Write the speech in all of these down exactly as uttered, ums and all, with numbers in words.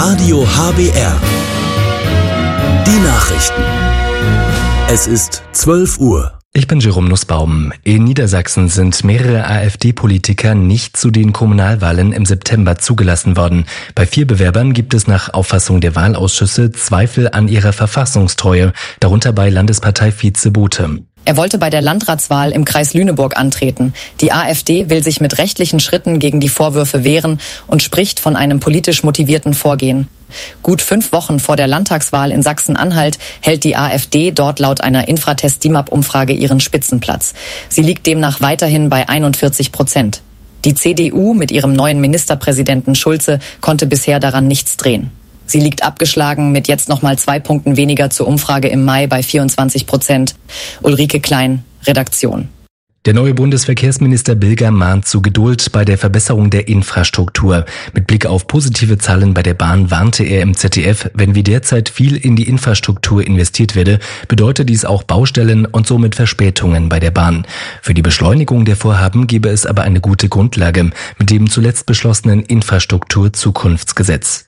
Radio H B R. Die Nachrichten. Es ist zwölf Uhr. Ich bin Jerome Nussbaum. In Niedersachsen sind mehrere AfD-Politiker nicht zu den Kommunalwahlen im September zugelassen worden. Bei vier Bewerbern gibt es nach Auffassung der Wahlausschüsse Zweifel an ihrer Verfassungstreue, darunter bei Landesparteivize Bothe. Er wollte bei der Landratswahl im Kreis Lüneburg antreten. Die AfD will sich mit rechtlichen Schritten gegen die Vorwürfe wehren und spricht von einem politisch motivierten Vorgehen. Gut fünf Wochen vor der Landtagswahl in Sachsen-Anhalt hält die AfD dort laut einer Infratest-D I M A P-Umfrage ihren Spitzenplatz. Sie liegt demnach weiterhin bei einundvierzig Prozent. Die C D U mit ihrem neuen Ministerpräsidenten Schulze konnte bisher daran nichts drehen. Sie liegt abgeschlagen mit jetzt nochmal zwei Punkten weniger zur Umfrage im Mai bei vierundzwanzig Prozent. Ulrike Klein, Redaktion. Der neue Bundesverkehrsminister Bilger mahnt zu Geduld bei der Verbesserung der Infrastruktur. Mit Blick auf positive Zahlen bei der Bahn warnte er im Z D F, wenn wie derzeit viel in die Infrastruktur investiert werde, bedeutet dies auch Baustellen und somit Verspätungen bei der Bahn. Für die Beschleunigung der Vorhaben gebe es aber eine gute Grundlage mit dem zuletzt beschlossenen Infrastruktur-Zukunftsgesetz.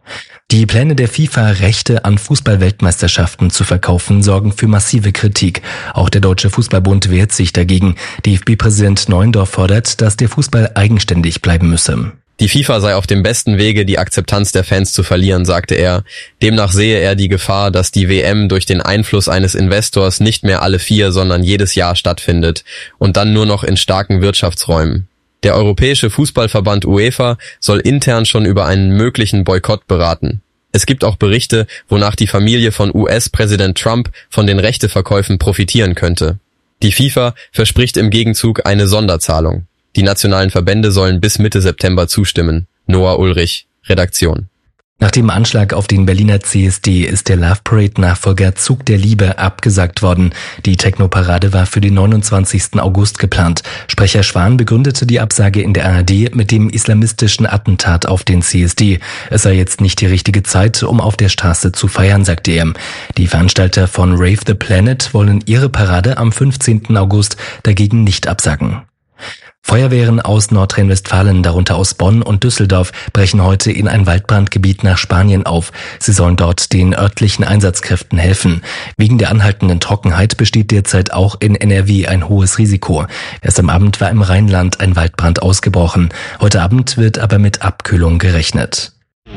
Die Pläne der FIFA, Rechte an Fußball-Weltmeisterschaften zu verkaufen, sorgen für massive Kritik. Auch der Deutsche Fußballbund wehrt sich dagegen. D F B-Präsident Neuendorf fordert, dass der Fußball eigenständig bleiben müsse. Die FIFA sei auf dem besten Wege, die Akzeptanz der Fans zu verlieren, sagte er. Demnach sehe er die Gefahr, dass die W M durch den Einfluss eines Investors nicht mehr alle vier, sondern jedes Jahr stattfindet und dann nur noch in starken Wirtschaftsräumen. Der Europäische Fußballverband UEFA soll intern schon über einen möglichen Boykott beraten. Es gibt auch Berichte, wonach die Familie von U S-Präsident Trump von den Rechteverkäufen profitieren könnte. Die FIFA verspricht im Gegenzug eine Sonderzahlung. Die nationalen Verbände sollen bis Mitte September zustimmen. Noah Ulrich, Redaktion. Nach dem Anschlag auf den Berliner C S D ist der Love Parade-Nachfolger Zug der Liebe abgesagt worden. Die Techno-Parade war für den neunundzwanzigsten August geplant. Sprecher Schwan begründete die Absage in der A R D mit dem islamistischen Attentat auf den C S D. Es sei jetzt nicht die richtige Zeit, um auf der Straße zu feiern, sagte er. Die Veranstalter von Rave the Planet wollen ihre Parade am fünfzehnten August dagegen nicht absagen. Feuerwehren aus Nordrhein-Westfalen, darunter aus Bonn und Düsseldorf, brechen heute in ein Waldbrandgebiet nach Spanien auf. Sie sollen dort den örtlichen Einsatzkräften helfen. Wegen der anhaltenden Trockenheit besteht derzeit auch in N R W ein hohes Risiko. Erst am Abend war im Rheinland ein Waldbrand ausgebrochen. Heute Abend wird aber mit Abkühlung gerechnet.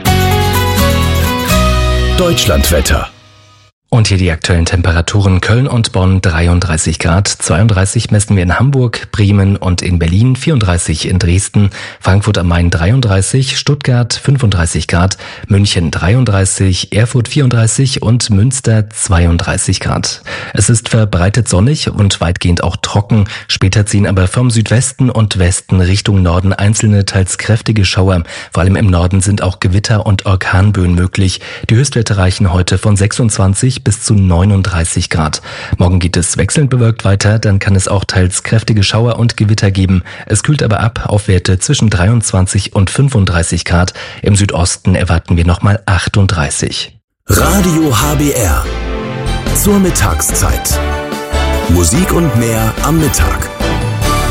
Deutschlandwetter. Und hier die aktuellen Temperaturen. Köln und Bonn dreiunddreißig Grad, zweiunddreißig messen wir in Hamburg, Bremen und in Berlin, vierunddreißig in Dresden, Frankfurt am Main dreiunddreißig, Stuttgart fünfunddreißig Grad, München dreiunddreißig, Erfurt vierunddreißig und Münster zweiunddreißig Grad. Es ist verbreitet sonnig und weitgehend auch trocken. Später ziehen aber vom Südwesten und Westen Richtung Norden einzelne, teils kräftige Schauer. Vor allem im Norden sind auch Gewitter und Orkanböen möglich. Die Höchstwerte reichen heute von sechsundzwanzig bis zu neununddreißig Grad. Morgen geht es wechselnd bewölkt weiter, dann kann es auch teils kräftige Schauer und Gewitter geben. Es kühlt aber ab auf Werte zwischen dreiundzwanzig und fünfunddreißig Grad. Im Südosten erwarten wir nochmal achtunddreißig. Radio H B R. Zur Mittagszeit. Musik und mehr am Mittag.